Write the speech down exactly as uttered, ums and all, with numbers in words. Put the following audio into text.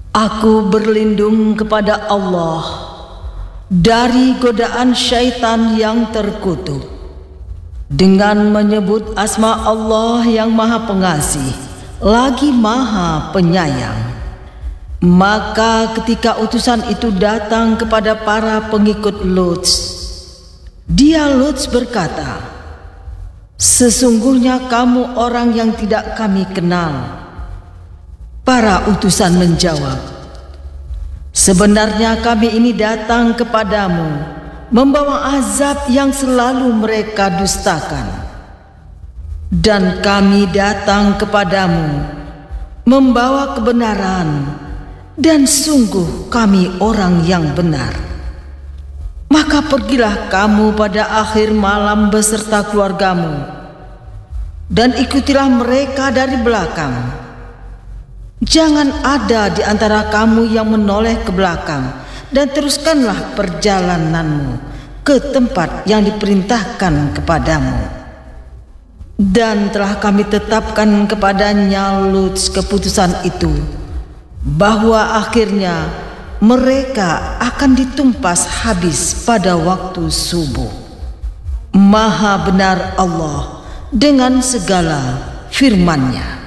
Aku berlindung kepada Allah dari godaan syaitan yang terkutuk dengan menyebut asma Allah yang Maha Pengasih lagi Maha Penyayang. Maka ketika utusan itu datang kepada para pengikut Lut, dia Lut berkata, "Sesungguhnya kamu orang yang tidak kami kenal." Para utusan menjawab, "Sebenarnya kami ini datang kepadamu membawa azab yang selalu mereka dustakan. Dan kami datang kepadamu membawa kebenaran, dan sungguh kami orang yang benar. Maka pergilah kamu pada akhir malam beserta keluargamu, dan ikutilah mereka dari belakang. Jangan ada di antara kamu yang menoleh ke belakang, dan teruskanlah perjalananmu ke tempat yang diperintahkan kepadamu. Dan telah kami tetapkan kepadanya Lut keputusan itu, bahwa akhirnya mereka akan ditumpas habis pada waktu subuh. Maha benar Allah dengan segala firman-Nya."